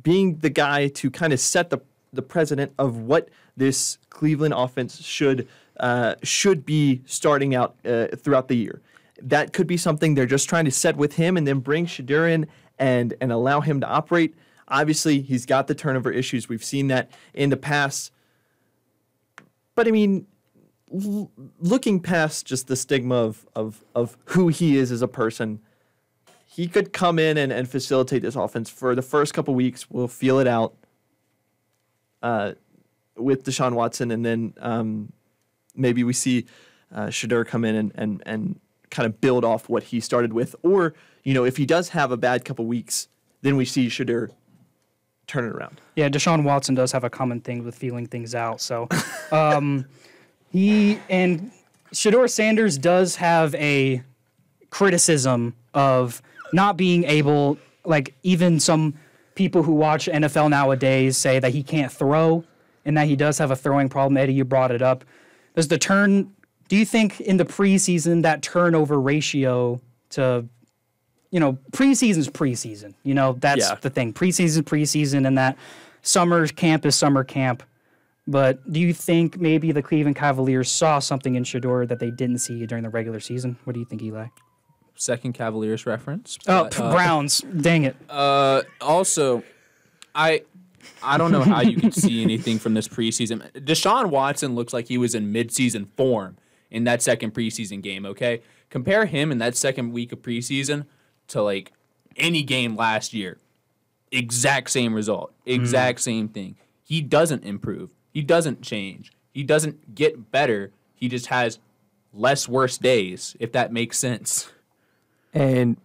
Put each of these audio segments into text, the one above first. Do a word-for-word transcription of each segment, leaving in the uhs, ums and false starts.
being the guy to kind of set the the precedent of what this Cleveland offense should uh, should be starting out uh, throughout the year. That could be something they're just trying to set with him and then bring Shedeur in and, and allow him to operate. Obviously, he's got the turnover issues. We've seen that in the past. But, I mean, l- looking past just the stigma of, of, of who he is as a person, he could come in and, and facilitate this offense for the first couple weeks. We'll feel it out uh, with Deshaun Watson, and then um, maybe we see uh, Shedeur come in and, and, and kind of build off what he started with. Or, you know, if he does have a bad couple weeks, then we see Shedeur turn it around. Yeah, Deshaun Watson does have a common thing with feeling things out. So um, he and Shedeur Sanders does have a criticism of not being able, like even some people who watch N F L nowadays say that he can't throw and that he does have a throwing problem. Eddie, you brought it up. Does the turn, do you think in the preseason that turnover ratio to, you know, preseason's preseason, you know, that's Yeah. the thing. Preseason, preseason, and that summer camp is summer camp. But do you think maybe the Cleveland Cavaliers saw something in Shedeur that they didn't see during the regular season? What do you think, Eli? Second Cavaliers reference. Oh, but, uh, Browns. Dang it. Uh, also, I I don't know how you can see anything from this preseason. Deshaun Watson looks like he was in midseason form in that second preseason game, okay? Compare him in that second week of preseason to, like, any game last year. Exact same result. Exact mm. same thing. He doesn't improve. He doesn't change. He doesn't get better. He just has less worse days, if that makes sense. And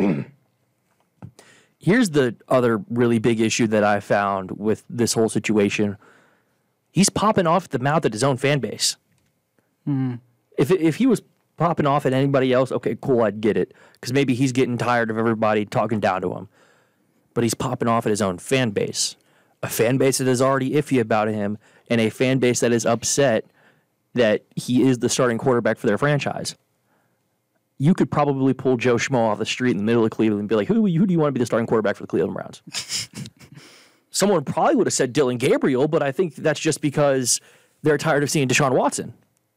here's the other really big issue that I found with this whole situation. He's popping off the mouth at his own fan base. Mm. If if he was popping off at anybody else, okay, cool, I'd get it. Because maybe he's getting tired of everybody talking down to him. But he's popping off at his own fan base. A fan base that is already iffy about him, and a fan base that is upset that he is the starting quarterback for their franchise. You could probably pull Joe Schmo off the street in the middle of Cleveland and be like, who, who do you want to be the starting quarterback for the Cleveland Browns? Someone probably would have said Dylan Gabriel, but I think that's just because they're tired of seeing Deshaun Watson.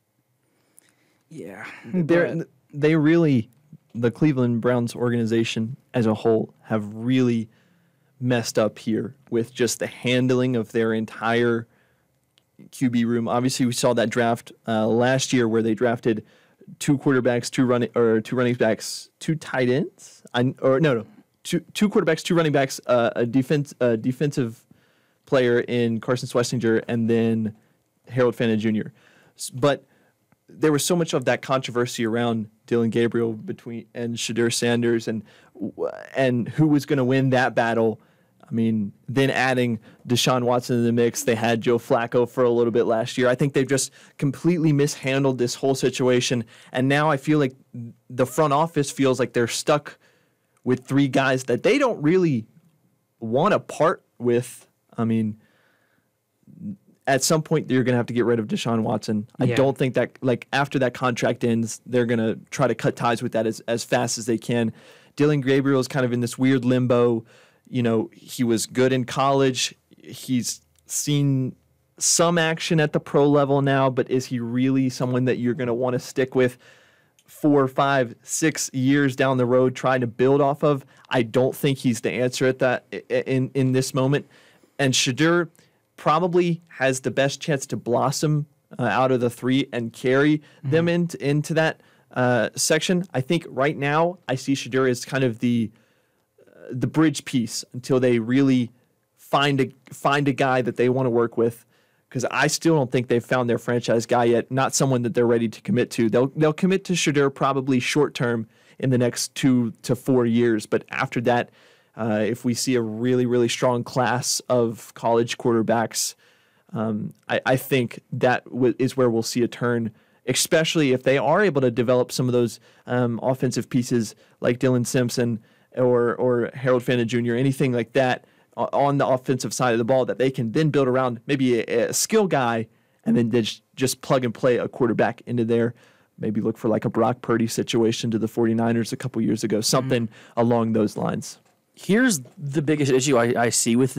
Yeah. They're, they really, the Cleveland Browns organization as a whole, have really messed up here with just the handling of their entire Q B room. Obviously, we saw that draft uh, last year where they drafted two quarterbacks, two running or two running backs, two tight ends, I, or no, no, two two quarterbacks, two running backs, uh, a defense, a defensive player in Carson Schlesinger, and then Harold Fanta Junior But there was so much of that controversy around Dylan Gabriel between and Shedeur Sanders, and and who was going to win that battle. I mean, then adding Deshaun Watson in the mix, they had Joe Flacco for a little bit last year. I think they've just completely mishandled this whole situation. And now I feel like the front office feels like they're stuck with three guys that they don't really want to part with. I mean, at some point, you're going to have to get rid of Deshaun Watson. I Yeah. don't think that, like, after that contract ends, they're going to try to cut ties with that as, as fast as they can. Dylan Gabriel is kind of in this weird limbo. You know, he was good in college. He's seen some action at the pro level now, but is he really someone that you're going to want to stick with four, five, six years down the road trying to build off of? I don't think he's the answer at that in, in this moment. And Shedeur probably has the best chance to blossom uh, out of the three and carry mm-hmm. them into, into that uh, section. I think right now I see Shedeur as kind of the the bridge piece until they really find a find a guy that they want to work with, because I still don't think they've found their franchise guy yet, not someone that they're ready to commit to. They'll they'll commit to Shedeur probably short term in the next two to four years, but after that, uh, if we see a really, really strong class of college quarterbacks, um, I, I think that w- is where we'll see a turn, especially if they are able to develop some of those um, offensive pieces like Dylan Simpson or or Harold Fanta Junior, anything like that on the offensive side of the ball that they can then build around maybe a, a skill guy and then just, just plug and play a quarterback into there. Maybe look for like a Brock Purdy situation to the 49ers a couple years ago, something mm-hmm. along those lines. Here's the biggest issue I, I see with